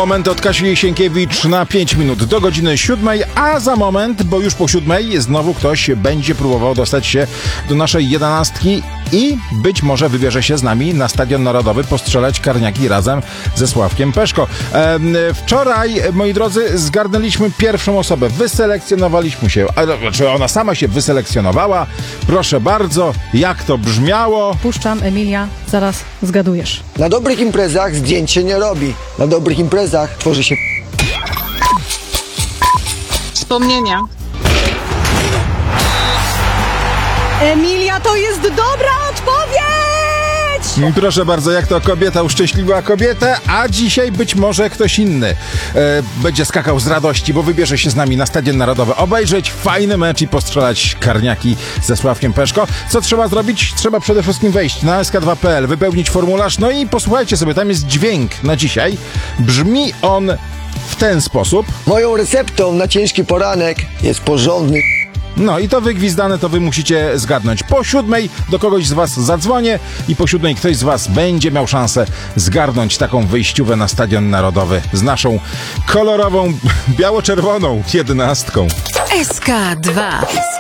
Moment od Kasi Jesienkiewicz na 5 minut do godziny 7, a za moment, bo już po 7 znowu ktoś będzie próbował dostać się do naszej 11 i być może wybierze się z nami na Stadion Narodowy postrzelać karniaki razem ze Sławkiem Peszko. Wczoraj, moi drodzy, zgarnęliśmy pierwszą osobę, wyselekcjonowaliśmy się, znaczy ona sama się wyselekcjonowała. Proszę bardzo, jak to brzmiało? Puszczam, Emilia, zaraz zgadujesz. Na dobrych imprezach zdjęć się nie robi. Na dobrych imprezach tworzy się... Wspomnienia. Emilia, to jest dobra odpowiedź! Proszę bardzo, jak to kobieta uszczęśliwiła kobietę, a dzisiaj być może ktoś inny będzie skakał z radości, bo wybierze się z nami na Stadion Narodowy obejrzeć fajny mecz i postrzelać karniaki ze Sławkiem Peszko. Co trzeba zrobić? Trzeba przede wszystkim wejść na sk2.pl, wypełnić formularz, no i posłuchajcie sobie, tam jest dźwięk na dzisiaj. Brzmi on w ten sposób. Moją receptą na ciężki poranek jest porządny... No i to wygwizdane to wy musicie zgadnąć. Po 7 do kogoś z was zadzwonię i po 7 ktoś z was będzie miał szansę zgarnąć taką wyjściówę na Stadion Narodowy z naszą kolorową, biało-czerwoną 11. SK2.